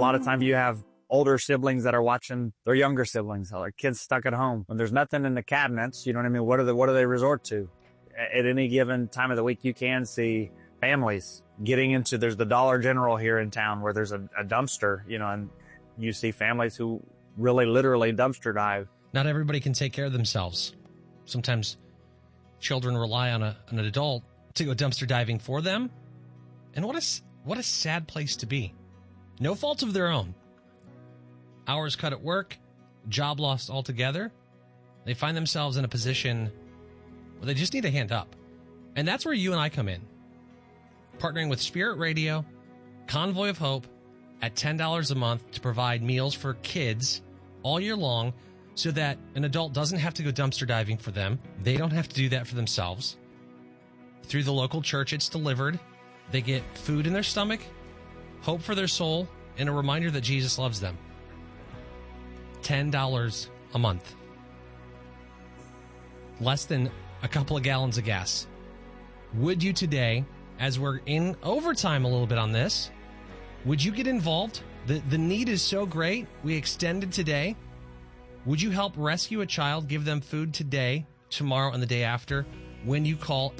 lot of times you have older siblings that are watching their younger siblings, their kids stuck at home. When there's nothing in the cabinets, you know what I mean? What do they resort to? At any given time of the week, you can see families getting into, there's the Dollar General here in town where there's a dumpster, and you see families who really literally dumpster dive. Not everybody can take care of themselves. Sometimes children rely on an adult to go dumpster diving for them. And what a sad place to be. No fault of their own. Hours cut at work, job lost altogether. They find themselves in a position where they just need a hand up. And that's where you and I come in. Partnering with Spirit Radio, Convoy of Hope, at $10 a month to provide meals for kids all year long so that an adult doesn't have to go dumpster diving for them. They don't have to do that for themselves. Through the local church, it's delivered. They get food in their stomach, hope for their soul, and a reminder that Jesus loves them. $10 a month. Less than a couple of gallons of gas. Would you today, as we're in overtime a little bit on this, would you get involved? The need is so great. We extended today. Would you help rescue a child, give them food today, tomorrow, and the day after when you call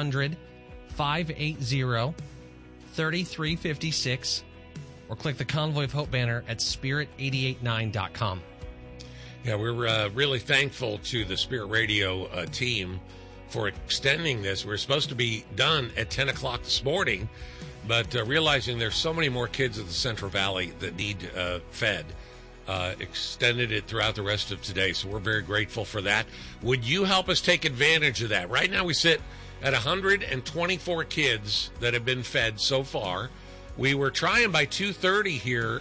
800-580-3356 or click the Convoy of Hope banner at spirit889.com. Yeah, we're really thankful to the Spirit Radio team for extending this. We're supposed to be done at 10 o'clock this morning, but realizing there's so many more kids in the Central Valley that need fed, extended it throughout the rest of today. So we're very grateful for that. Would you help us take advantage of that? Right now we sit at 124 kids that have been fed so far. We were trying by 2:30 here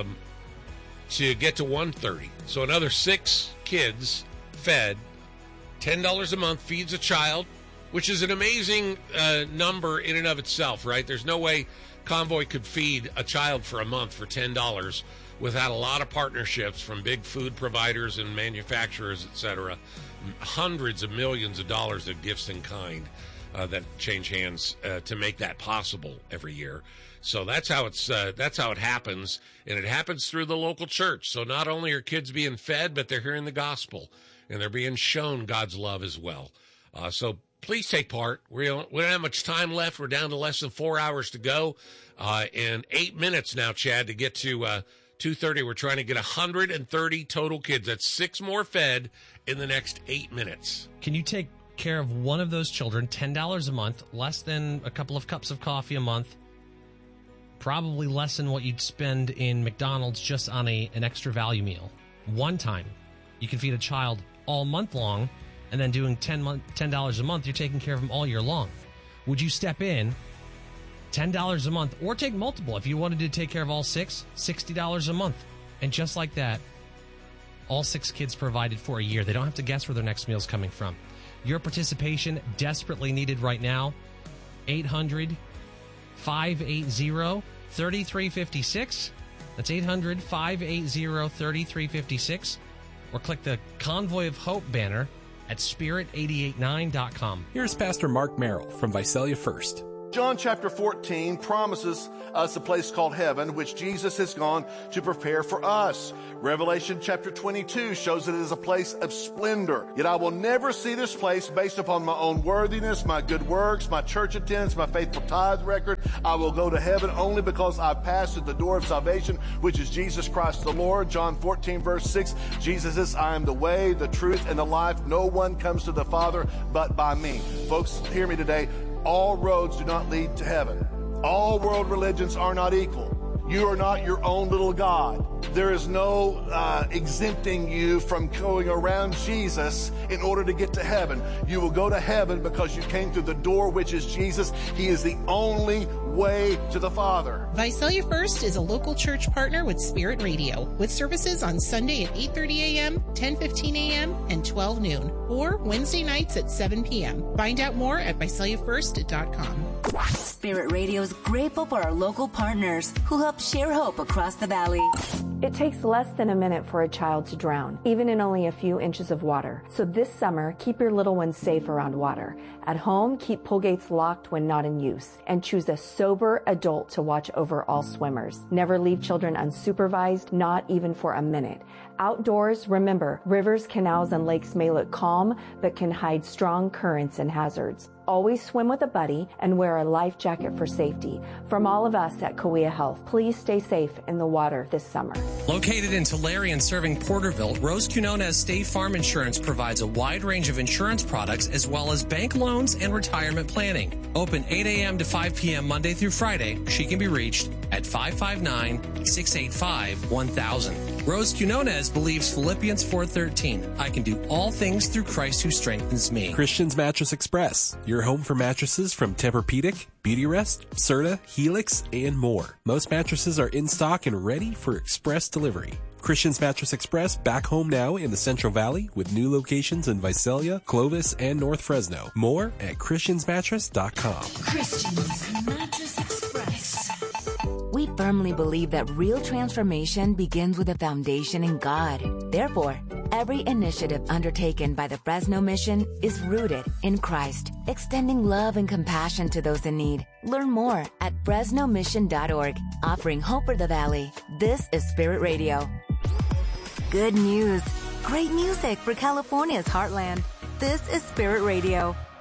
to get to 1:30. So another 6 kids fed. $10 a month feeds a child, which is an amazing number in and of itself, right? There's no way Convoy could feed a child for a month for $10 without a lot of partnerships from big food providers and manufacturers, etc. Hundreds of millions of dollars of gifts in kind that change hands to make that possible every year. So that's how it happens, and it happens through the local church. So not only are kids being fed, but they're hearing the gospel, and they're being shown God's love as well. So please take part. We don't have much time left. We're down to less than 4 hours to go, and 8 minutes now, Chad, to get to 2:30. We're trying to get 130 total kids. That's 6 more fed in the next 8 minutes. Can you take care of one of those children? $10 a month, less than a couple of cups of coffee a month, probably less than what you'd spend in McDonald's just on an extra value meal. One time, you can feed a child all month long, and then doing $10 a month, you're taking care of them all year long. Would you step in $10 a month, or take multiple? If you wanted to take care of all 6, $60 a month. And just like that, all 6 kids provided for a year. They don't have to guess where their next meal is coming from. Your participation desperately needed right now. 800-580-3356. That's 800-580-3356. Or click the Convoy of Hope banner at spirit889.com. Here's Pastor Mark Merrill from Visalia First. John chapter 14 promises us a place called heaven, which Jesus has gone to prepare for us. Revelation chapter 22 shows that it is a place of splendor. Yet I will never see this place based upon my own worthiness, my good works, my church attendance, my faithful tithe record. I will go to heaven only because I've passed through the door of salvation, which is Jesus Christ the Lord. John 14 verse 6, Jesus says, I am the way, the truth, and the life. No one comes to the Father but by me. Folks, hear me today. All roads do not lead to heaven. All world religions are not equal. You are not your own little God. There is no exempting you from going around Jesus in order to get to heaven. You will go to heaven because you came through the door, which is Jesus. He is the only way to the Father. Visalia First is a local church partner with Spirit Radio, with services on Sunday at 8:30 a.m., 10:15 a.m., and 12 noon, or Wednesday nights at 7 p.m. Find out more at VisaliaFirst.com. Spirit Radio is grateful for our local partners who help share hope across the valley. It takes less than a minute for a child to drown, even in only a few inches of water. So this summer, keep your little ones safe around water. At home, keep pool gates locked when not in use, and choose a sober adult to watch over all swimmers. Never leave children unsupervised, not even for a minute. Outdoors, remember, rivers, canals, and lakes may look calm, but can hide strong currents and hazards. Always swim with a buddy and wear a life jacket for safety. From all of us at Cahuilla Health, please stay safe in the water this summer. Located in Tulare and serving Porterville, Rose Quinonez State Farm Insurance provides a wide range of insurance products as well as bank loans and retirement planning. Open 8 a.m. to 5 p.m. Monday through Friday. She can be reached at 559-685-1000. Rose Quinonez believes Philippians 4:13. I can do all things through Christ who strengthens me. Christian's Mattress Express, your home for mattresses from Tempur-Pedic, Beautyrest, Serta, Helix, and more. Most mattresses are in stock and ready for express delivery. Christian's Mattress Express back home now in the Central Valley with new locations in Visalia, Clovis, and North Fresno. More at christiansmattress.com. Christian's Mattress Express. We firmly believe that real transformation begins with a foundation in God. Therefore, every initiative undertaken by the Fresno Mission is rooted in Christ, extending love and compassion to those in need. Learn more at FresnoMission.org, offering hope for the valley. This is Spirit Radio. Good news. Great music for California's heartland. This is Spirit Radio.